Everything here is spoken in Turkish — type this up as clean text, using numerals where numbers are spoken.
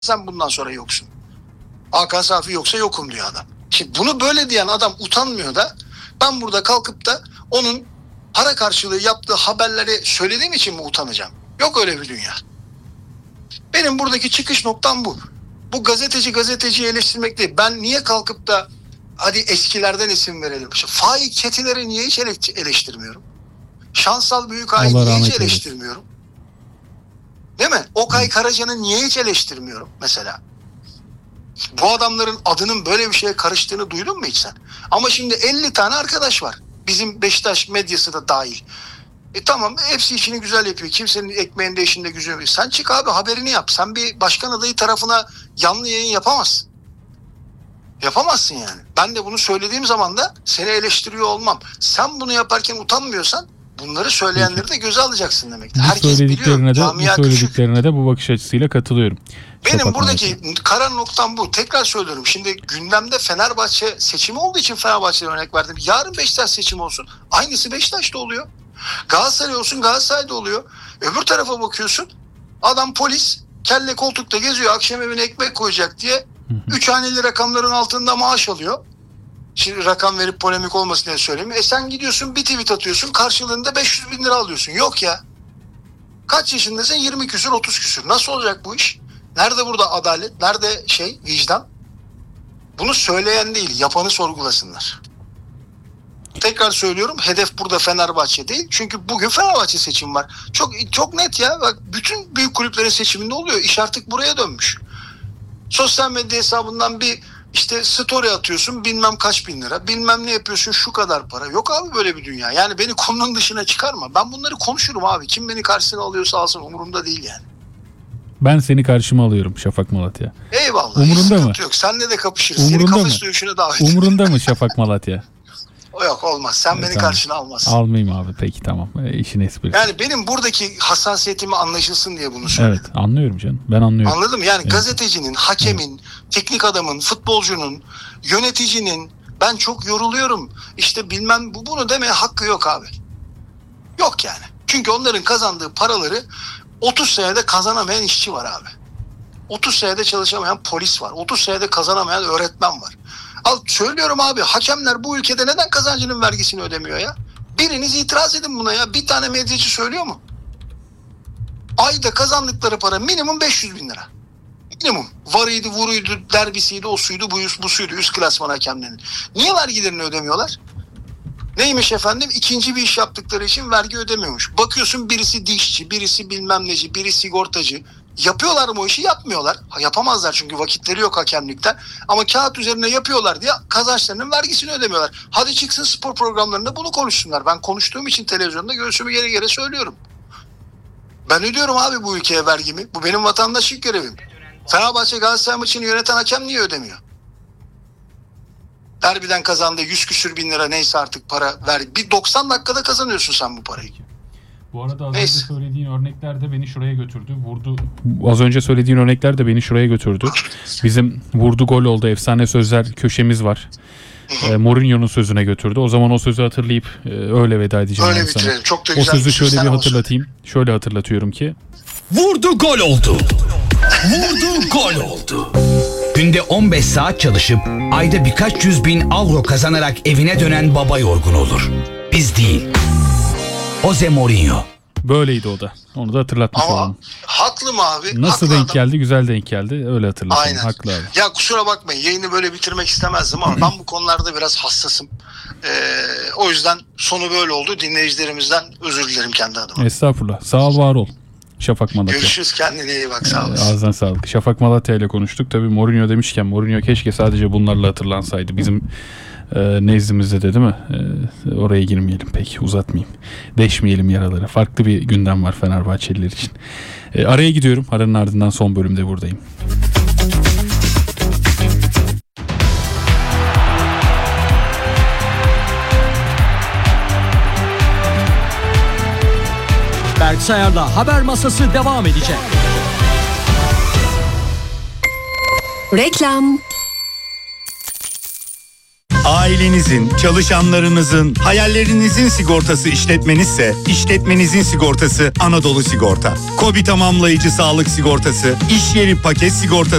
sen bundan sonra yoksun. Hakan Safi yoksa yokum diyor adam. Şimdi bunu böyle diyen adam utanmıyor da ben burada kalkıp da onun para karşılığı yaptığı haberleri söylediğim için mi utanacağım? Yok öyle bir dünya. Benim buradaki çıkış noktam bu. Bu gazeteciyi eleştirmek değil. Ben niye kalkıp da hadi eskilerden isim verelim. Faik Çetiner'i niye hiç eleştirmiyorum? Şansal Büyükay'ı niye hiç eleştirmiyorum? Değil mi? Okay Karaca'nı niye hiç eleştirmiyorum mesela? Bu adamların adının böyle bir şeye karıştığını duydun mu hiç sen? Ama şimdi 50 tane arkadaş var. Bizim Beşiktaş medyası da dahil. Tamam, hepsi işini güzel yapıyor. Kimsenin ekmeğinde işinde güzel yapıyor. Sen çık abi, haberini yap. Sen bir başkan adayı tarafına yanlı yayın yapamazsın. Yapamazsın yani. Ben de bunu söylediğim zaman da seni eleştiriyor olmam. Sen bunu yaparken utanmıyorsan bunları söyleyenleri de göze alacaksın demektir. Herkes biliyor. Bu söylediklerine de bu bakış açısıyla katılıyorum. Benim buradaki karar noktam bu. Tekrar söylüyorum. Şimdi gündemde Fenerbahçe seçimi olduğu için Fenerbahçe'ye örnek verdim. Yarın Beşiktaş seçimi olsun. Aynısı Beşiktaş'ta oluyor. Galatasaray olsun, Galatasaray'da oluyor. Öbür tarafa bakıyorsun. Adam polis kelle koltukta geziyor. Akşam evine ekmek koyacak diye 3 haneli rakamların altında maaş alıyor. Şimdi rakam verip polemik olmasın diye söyleyeyim. Sen gidiyorsun bir tweet atıyorsun. Karşılığında 500 bin lira alıyorsun. Yok ya. Kaç yaşındasın? 20 küsür 30 küsür. Nasıl olacak bu iş? Nerede burada adalet? Nerede vicdan? Bunu söyleyen değil, yapanı sorgulasınlar. Tekrar söylüyorum, hedef burada Fenerbahçe değil. Çünkü bugün Fenerbahçe seçimi var. Çok net ya. Bak, bütün büyük kulüplerin seçiminde oluyor. İş artık buraya dönmüş. Sosyal medya hesabından bir story atıyorsun, bilmem kaç bin lira. Bilmem ne yapıyorsun, şu kadar para. Yok abi böyle bir dünya. Yani beni konunun dışına çıkarma. Ben bunları konuşurum abi. Kim beni karşısına alıyorsa alsın, umurumda değil yani. Ben seni karşıma alıyorum Şafak Malatya. Eyvallah. Umurunda mı? Yok. Seninle de kapışırız. Umurunda seni mı? kafes dövüşüne davet ederim. Umurunda mı Şafak Malatya? Yok, olmaz. Sen beni tamam. karşına almazsın. Almayayım abi, peki tamam. İşin esprisi. Yani benim buradaki hassasiyetimi anlaşılsın diye bunu söylüyorum. Evet, anlıyorum canım. Ben anlıyorum. Anladım. Yani gazetecinin, hakemin, teknik adamın, futbolcunun, yöneticinin ben çok yoruluyorum. Bilmem bunu demeye hakkı yok abi. Yok yani. Çünkü onların kazandığı paraları 30 senede kazanamayan işçi var abi. 30 senede çalışamayan polis var. 30 senede kazanamayan öğretmen var. Söylüyorum abi, hakemler bu ülkede neden kazancının vergisini ödemiyor ya? Biriniz itiraz edin buna ya. Bir tane medyacı söylüyor mu? Ayda kazandıkları para minimum 500 bin lira. Minimum. Varıydı, vuruydu, derbisiydi, o suydu, bu suydu. Üst klasman hakemlerinin. Niye vergilerini ödemiyorlar? Neymiş efendim? İkinci bir iş yaptıkları için vergi ödemiyormuş. Bakıyorsun birisi dişçi, birisi bilmem neci, biri sigortacı. Yapıyorlar mı o işi? Yapmıyorlar. Yapamazlar çünkü vakitleri yok hakemlikten. Ama kağıt üzerine yapıyorlar diye kazançlarının vergisini ödemiyorlar. Hadi çıksın spor programlarında bunu konuşsunlar. Ben konuştuğum için televizyonda göğsümü geri geri söylüyorum. Ben ödüyorum abi bu ülkeye vergimi. Bu benim vatandaşlık görevim. Fenerbahçe Galatasaray maçını yöneten hakem niye ödemiyor? Derbiden kazandığı 100 küsür bin lira neyse artık para ver. Bir 90 dakikada kazanıyorsun sen bu parayı. Bu arada az önce söylediğin örnekler de beni şuraya götürdü. Az önce söylediğin örnekler de beni şuraya götürdü. Bizim vurdu gol oldu efsane sözler köşemiz var. Mourinho'nun sözüne götürdü. O zaman o sözü hatırlayıp öyle veda edeceğim. Öyle bitirelim. Çok da güzel. O sözü şöyle bir hatırlatayım. Şöyle hatırlatıyorum ki. Vurdu gol oldu. Vurdu gol oldu. Günde 15 saat çalışıp ayda birkaç 100 bin avro kazanarak evine dönen baba yorgun olur. Biz değil. Jose Mourinho. Böyleydi o da. Onu da hatırlatmış olalım. Ama haklı mı abi? Nasıl haklı denk adam. geldi? Güzel denk geldi. Öyle hatırlatalım. Aynen. Haklı abi. Ya kusura bakmayın, yayını böyle bitirmek istemezdim ama ben bu konularda biraz hassasım. O yüzden sonu böyle oldu. Dinleyicilerimizden özür dilerim kendi adıma. Estağfurullah. Sağ ol, var ol. Şafak Malatya. Görüşürüz, kendine iyi bak, sağ olasın. Ağzına sağlık. Şafak Malatya ile konuştuk. Tabii Mourinho demişken Mourinho keşke sadece bunlarla hatırlansaydı. Bizim nezdimizde de değil mi? Oraya girmeyelim peki, uzatmayayım. Deşmeyelim yaraları. Farklı bir gündem var Fenerbahçeliler için. Araya gidiyorum. Aranın ardından son bölümde buradayım. Berk Sayar'la Haber Masası devam edecek. Reklam. Ailenizin, çalışanlarınızın, hayallerinizin sigortası işletmenizse, işletmenizin sigortası Anadolu Sigorta. KOBİ tamamlayıcı sağlık sigortası, iş yeri paket sigortası,